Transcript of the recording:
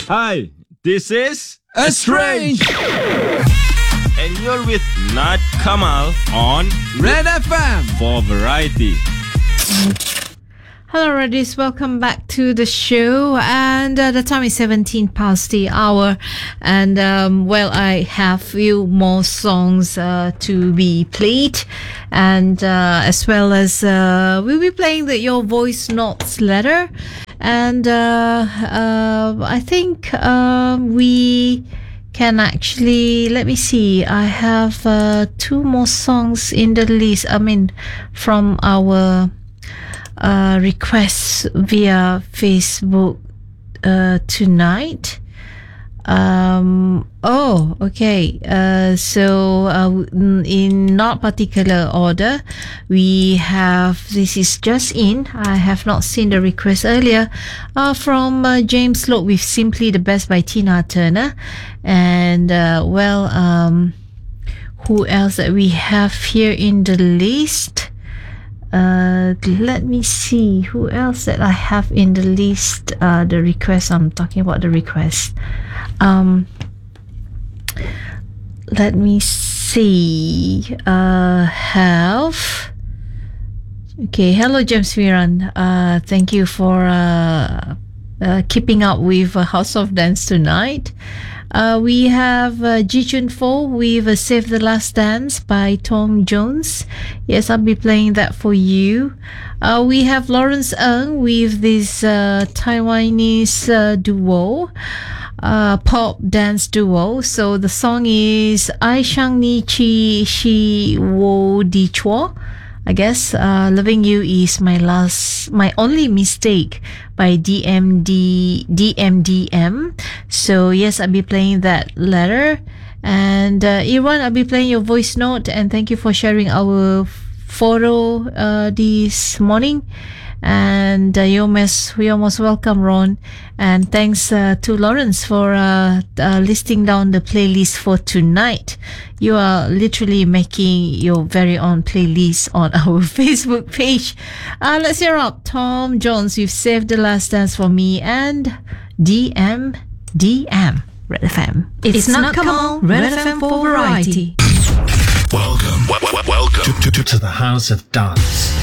Hi, this is Estrange, and you're with Nat Kamal on Red FM for variety. Hello, Reddies. Welcome back to the show. And the time is 17 past the hour. And, I have few more songs to be played. And as well as we'll be playing Your Voice Notes letter. And I think we can actually, let me see. I have two more songs in the list. From our requests via Facebook tonight. In not particular order, we have, this is just in, I have not seen the request earlier, from James Lowe with Simply the Best by Tina Turner. And who else that we have here in the list? Let me see who else that I have in the list. The request, I'm talking about the request. Let me see. Hello James Miran. Thank you for keeping up with House of Dance tonight. We have Ji Chun Fo with Save the Last Dance by Tom Jones. Yes, I'll be playing that for you. We have Lawrence Ng with this Taiwanese duo, pop dance duo. So the song is Ai Shang Ni Chi Shi Wo Di Chua. I guess Loving You is my only mistake by DMDM. So yes, I'll be playing that letter. And Irwan, I'll be playing your voice note. And thank you for sharing our photo this morning. And you're most welcome, Ron. And thanks to Lawrence for listing down the playlist for tonight. You are literally making your very own playlist on our Facebook page. Let's hear up Tom Jones. You've saved the last dance for me, and DMDM Red FM. It's not Kamal, Red FM for variety. Welcome to the House of Dance.